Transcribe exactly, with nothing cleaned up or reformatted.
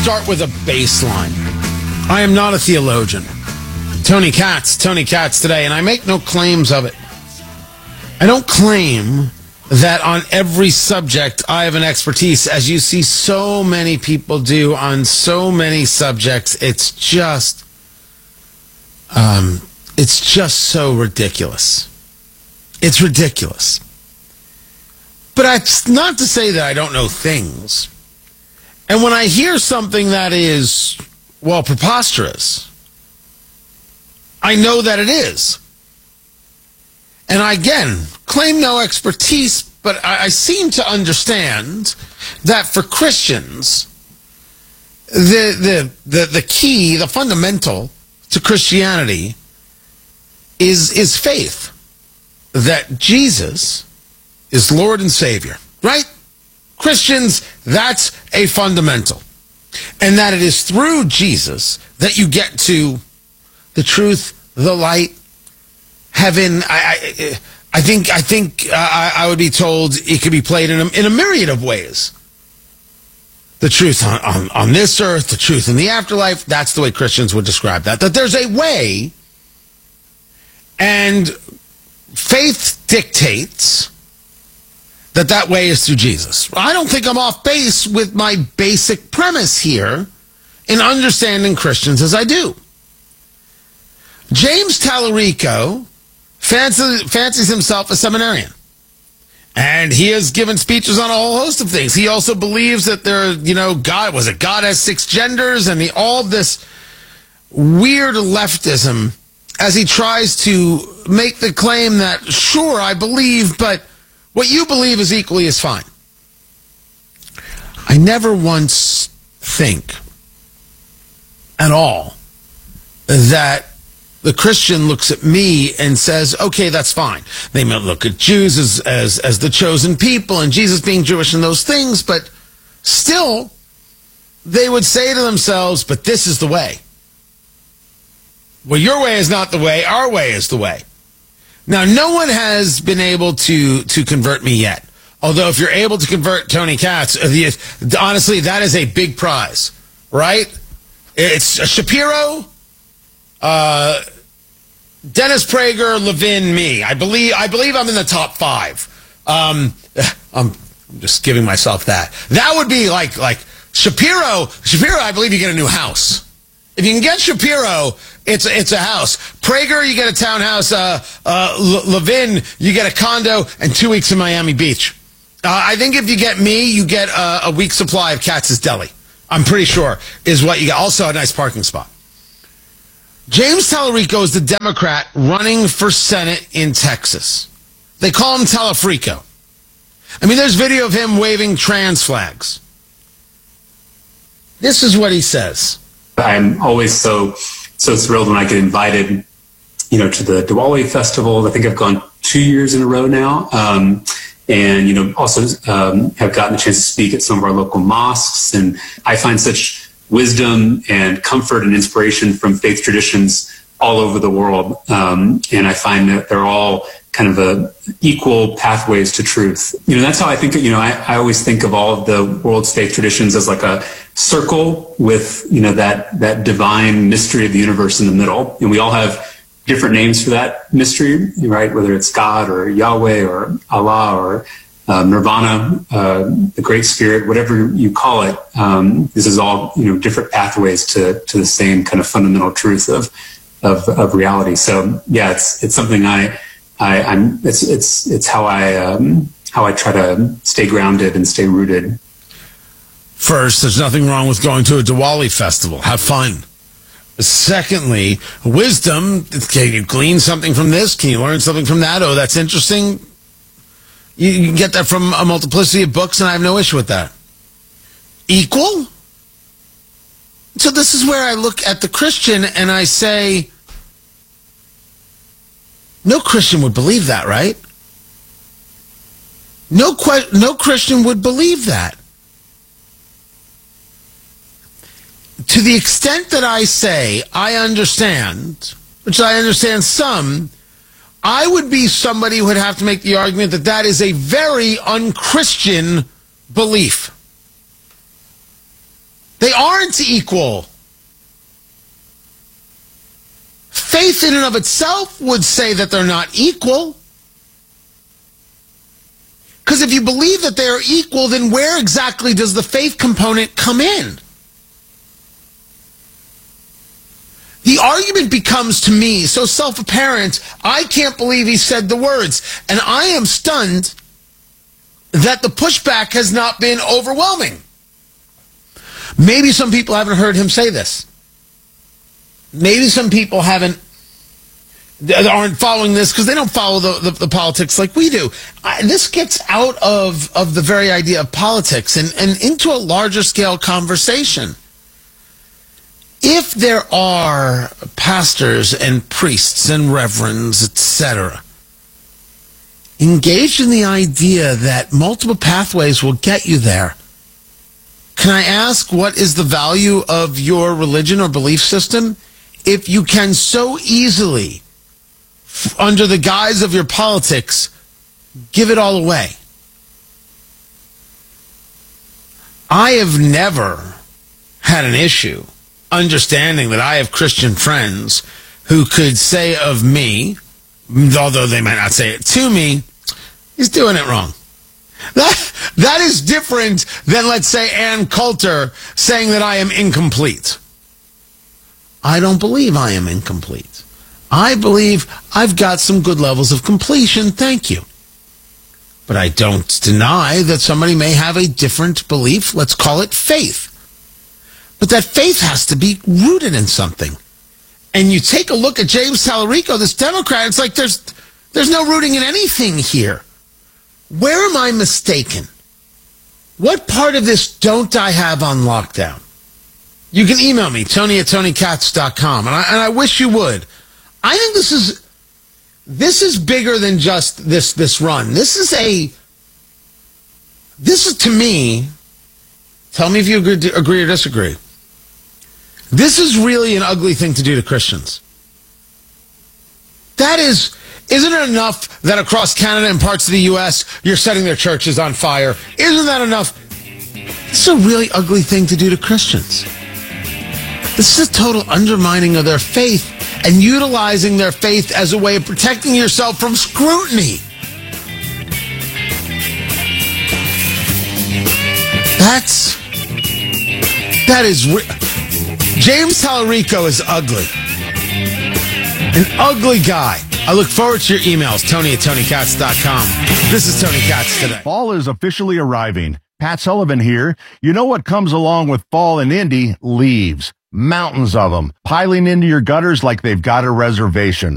start with a baseline. I am not a theologian. Tony Katz, Tony Katz today, and I make no claims of it. I don't claim that on every subject I have an expertise, as you see so many people do on so many subjects. It's just, um, it's just so ridiculous. It's ridiculous. But it's not to say that I don't know things. And when I hear something that is, well, preposterous, I know that it is. And I, again, claim no expertise, but I, I seem to understand that for Christians, the, the, the, the key, the fundamental to Christianity is, is faith. That Jesus is Lord and Savior, right? Christians, that's a fundamental. And that it is through Jesus that you get to the truth, the light, heaven. I, I, I think, I think uh, I, I would be told it could be played in a, in a myriad of ways. The truth on, on, on this earth, the truth in the afterlife, that's the way Christians would describe that. That there's a way, and faith dictates that that way is through Jesus. I don't think I'm off base with my basic premise here in understanding Christians as I do. James Tallarico fancies, fancies himself a seminarian. And he has given speeches on a whole host of things. He also believes that there, you know, God, was it God has six genders, and he, all this weird leftism as he tries to make the claim that, sure, I believe, but what you believe is equally as fine. I never once think at all that the Christian looks at me and says, okay, that's fine. They might look at Jews as, as, as the chosen people and Jesus being Jewish and those things, but still, they would say to themselves, but this is the way. Well, your way is not the way, our way is the way. Now, no one has been able to, to convert me yet. Although if you're able to convert Tony Katz, the, honestly, that is a big prize, right? It's Shapiro, uh, Dennis Prager, Levin, me. I believe I believe I'm in the top five. Um, I'm just giving myself that. That would be like like Shapiro. Shapiro, I believe you get a new house. If you can get Shapiro, it's it's a house. Prager, you get a townhouse. Uh, uh, Levin, you get a condo and two weeks in Miami Beach. Uh, I think if you get me, you get a, a week's supply of Katz's Deli. I'm pretty sure is what you get. Also, a nice parking spot. James Tallarico is the Democrat running for Senate in Texas. They call him Telefrico. I mean, there's video of him waving trans flags. This is what he says. I'm always so so thrilled when I get invited, you know, to the Diwali festival. I think I've gone two years in a row now, um, and you know, also um, have gotten a chance to speak at some of our local mosques. And I find such wisdom and comfort and inspiration from faith traditions all over the world, um, and I find that they're all kind of a equal pathways to truth. You know, that's how I think. You know, I, I always think of all of the world's faith traditions as like a circle with, you know, that that divine mystery of the universe in the middle, and we all have different names for that mystery, right? Whether it's God or Yahweh or Allah or uh, Nirvana, uh, the Great Spirit, whatever you call it. Um, this is all, you know, different pathways to to the same kind of fundamental truth of of, of reality. So yeah, it's it's something I. I, I'm. It's it's it's how I um, how I try to stay grounded and stay rooted. First, there's nothing wrong with going to a Diwali festival. Have fun. Secondly, wisdom. Can you glean something from this? Can you learn something from that? Oh, that's interesting. You, you can get that from a multiplicity of books, and I have no issue with that. Equal. So this is where I look at the Christian and I say, no Christian would believe that, right? No, que- no Christian would believe that. To the extent that I say I understand, which I understand some, I would be somebody who would have to make the argument that that is a very unchristian belief. That They aren't equal. Faith in and of itself would say that they're not equal. Because if you believe that they are equal, then where exactly does the faith component come in? The argument becomes, to me, so self-apparent, I can't believe he said the words. And I am stunned that the pushback has not been overwhelming. Maybe some people haven't heard him say this. Maybe some people haven't, aren't following this because they don't follow the, the, the politics like we do. I, this gets out of, of the very idea of politics and, and into a larger scale conversation. If there are pastors and priests and reverends, et cetera, engaged in the idea that multiple pathways will get you there, can I ask, what is the value of your religion or belief system if you can so easily, f- under the guise of your politics, give it all away? I have never had an issue understanding that I have Christian friends who could say of me, although they might not say it to me, he's doing it wrong. That, that is different than, let's say, Ann Coulter saying that I am incomplete. I don't believe I am incomplete. I believe I've got some good levels of completion, thank you. But I don't deny that somebody may have a different belief, let's call it faith. But that faith has to be rooted in something. And you take a look at James Tallarico, this Democrat, it's like there's there's no rooting in anything here. Where am I mistaken? What part of this don't I have on lockdown? You can email me, Tony at Tony Katz dot com, and I, and I wish you would. I think this is this is bigger than just this this run. This is a, this is to me, tell me if you agree, agree or disagree. This is really an ugly thing to do to Christians. That is, isn't it enough that across Canada and parts of the U S you're setting their churches on fire? Isn't that enough? This is a really ugly thing to do to Christians. This is a total undermining of their faith and utilizing their faith as a way of protecting yourself from scrutiny. That's, that is, James Tallarico is ugly. An ugly guy. I look forward to your emails, Tony at Tony Katz dot com. This is Tony Katz Today. Fall is officially arriving. Pat Sullivan here. You know what comes along with fall in Indy? Leaves. Mountains of them. Piling into your gutters like they've got a reservation.